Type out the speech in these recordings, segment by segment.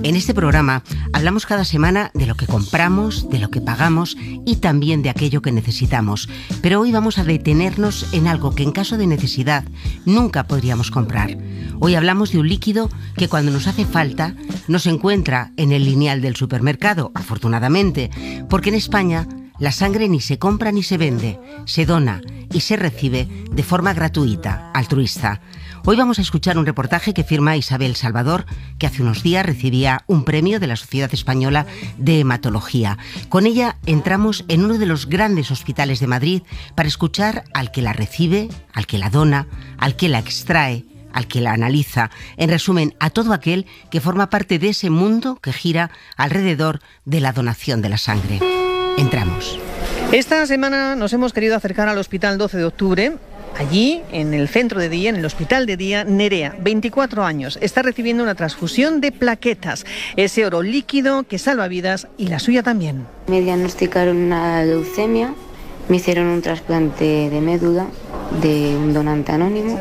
En este programa hablamos cada semana de lo que compramos, de lo que pagamos y también de aquello que necesitamos. Pero hoy vamos a detenernos en algo que en caso de necesidad nunca podríamos comprar. Hoy hablamos de un líquido que cuando nos hace falta no se encuentra en el lineal del supermercado, afortunadamente, porque en España la sangre ni se compra ni se vende, se dona y se recibe de forma gratuita, altruista. Hoy vamos a escuchar un reportaje que firma Isabel Salvador, que hace unos días recibía un premio de la Sociedad Española de Hematología. Con ella entramos en uno de los grandes hospitales de Madrid para escuchar al que la recibe, al que la dona, al que la extrae, al que la analiza, en resumen, a todo aquel que forma parte de ese mundo que gira alrededor de la donación de la sangre. Entramos. Esta semana nos hemos querido acercar al Hospital 12 de Octubre. Allí, en el centro de día, en el hospital de día, Nerea, 24 años, está recibiendo una transfusión de plaquetas, ese oro líquido que salva vidas y la suya también. Me diagnosticaron una leucemia, me hicieron un trasplante de médula de un donante anónimo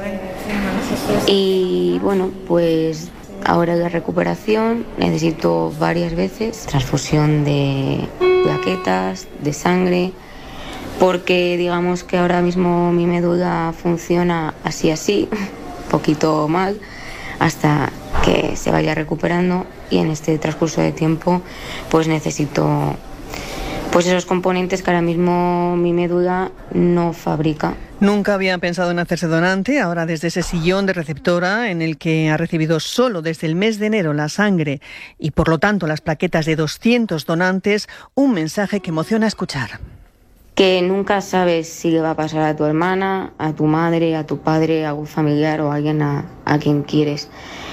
y bueno, pues ahora la recuperación necesito varias veces transfusión de plaquetas, de sangre, porque digamos que ahora mismo mi médula funciona así, un poquito mal, hasta que se vaya recuperando, y en este transcurso de tiempo pues necesito pues esos componentes que ahora mismo mi médula no fabrica. Nunca había pensado en hacerse donante, ahora desde ese sillón de receptora en el que ha recibido solo desde el mes de enero la sangre y por lo tanto las plaquetas de 200 donantes, un mensaje que emociona escuchar. Que nunca sabes si le va a pasar a tu hermana, a tu madre, a tu padre, a algún familiar o a alguien a quien quieres.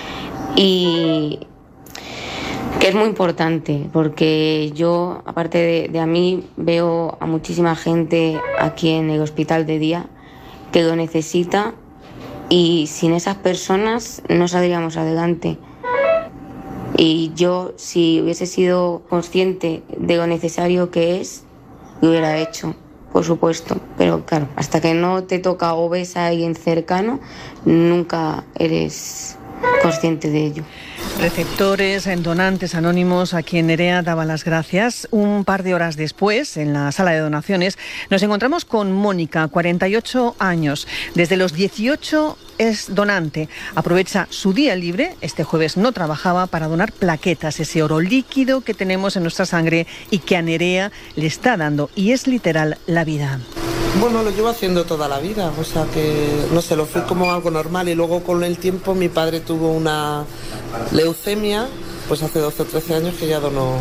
Y que es muy importante porque yo, aparte de a mí, veo a muchísima gente aquí en el hospital de día que lo necesita y sin esas personas no saldríamos adelante. Y yo, si hubiese sido consciente de lo necesario que es, lo hubiera hecho, por supuesto, pero claro, hasta que no te toca o ves a alguien cercano, nunca eres consciente de ello. Receptores, donantes anónimos a quien Nerea daba las gracias. Un par de horas después, en la sala de donaciones, nos encontramos con Mónica, 48 años. Desde los 18 es donante. Aprovecha su día libre, este jueves no trabajaba, para donar plaquetas, ese oro líquido que tenemos en nuestra sangre y que a Nerea le está dando, y es literal, la vida. Bueno, lo llevo haciendo toda la vida, o sea que, no sé, lo fui como algo normal y luego con el tiempo mi padre tuvo una leucemia, pues hace 12 o 13 años que ya donó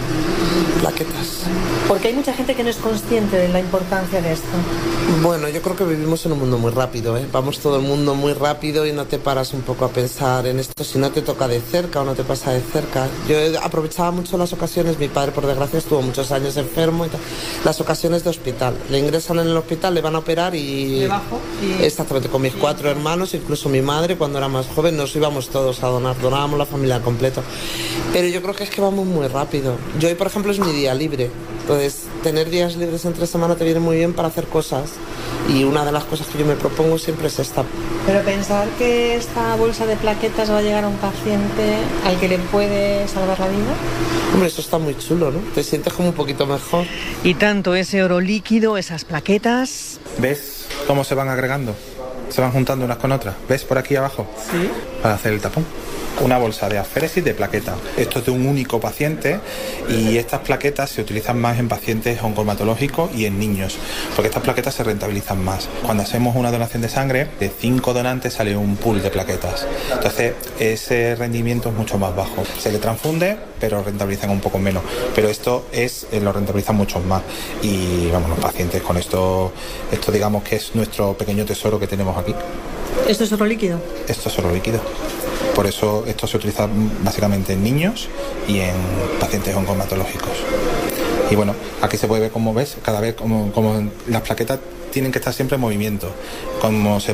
plaquetas. Porque hay mucha gente que no es consciente de la importancia de esto. Bueno, yo creo que vivimos en un mundo muy rápido, ¿eh? Vamos todo el mundo muy rápido y no te paras un poco a pensar en esto si no te toca de cerca o no te pasa de cerca. Yo aprovechaba mucho las ocasiones, mi padre por desgracia estuvo muchos años enfermo y tal, las ocasiones de hospital. Le ingresan en el hospital, le van a operar y... ¿Debajo? Y... Exactamente, con mis 4 hermanos, incluso mi madre cuando era más joven, nos íbamos todos a donar, donábamos la familia completa. Pero yo creo que es que vamos muy rápido. Yo hoy, por ejemplo, es mi día libre. Entonces, tener días libres entre semana te viene muy bien para hacer cosas. Y una de las cosas que yo me propongo siempre es esta. Pero pensar que esta bolsa de plaquetas va a llegar a un paciente al que le puede salvar la vida. Hombre, eso está muy chulo, ¿no? Te sientes como un poquito mejor. Y tanto ese oro líquido, esas plaquetas. ¿Ves cómo se van agregando? Se van juntando unas con otras. ¿Ves por aquí abajo? Sí. Para hacer el tapón. Una bolsa de aféresis de plaquetas. Esto es de un único paciente y estas plaquetas se utilizan más en pacientes oncohematológicos y en niños, porque estas plaquetas se rentabilizan más. Cuando hacemos una donación de sangre, de 5 donantes sale un pool de plaquetas. Entonces, ese rendimiento es mucho más bajo. Se le transfunde, pero rentabilizan un poco menos. Pero esto lo rentabilizan mucho más. Y vamos, los pacientes con esto digamos que es nuestro pequeño tesoro que tenemos aquí. ¿Esto es oro líquido? Esto es oro líquido. Por eso esto se utiliza básicamente en niños y en pacientes oncohematológicos. Y bueno, aquí se puede ver, como ves, cada vez como las plaquetas tienen que estar siempre en movimiento. Como se